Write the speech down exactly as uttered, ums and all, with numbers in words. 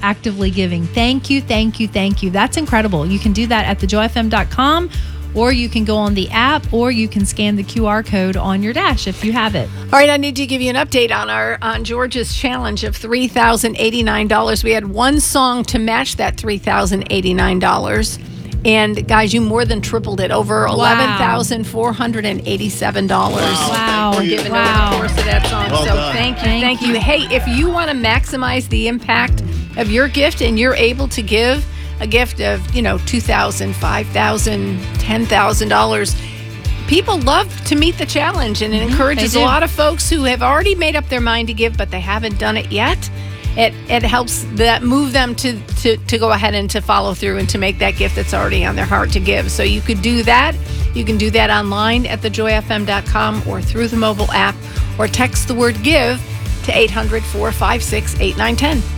actively giving. Thank you, thank you, thank you. That's incredible. You can do that at the joy f m dot com, or you can go on the app, or you can scan the Q R code on your dash if you have it. All right, I need to give you an update on our on George's challenge of three thousand eighty-nine dollars. We had one song to match that three thousand eighty-nine dollars. And guys, you more than tripled it, over eleven thousand four hundred eighty-seven dollars. Wow. We're giving Wow. over the course of that song. Well so done. thank you, Thank thank, you. you. Hey, if you want to maximize the impact of your gift and you're able to give a gift of, you know, two thousand dollars, five thousand dollars, ten thousand dollars, people love to meet the challenge, and it encourages they a do. lot of folks who have already made up their mind to give, but they haven't done it yet. It it helps that move them to, to, to go ahead and to follow through and to make that gift that's already on their heart to give. So you could do that. You can do that online at the joy f m dot com or through the mobile app, or text the word GIVE to eight hundred, four five six, eight nine one zero.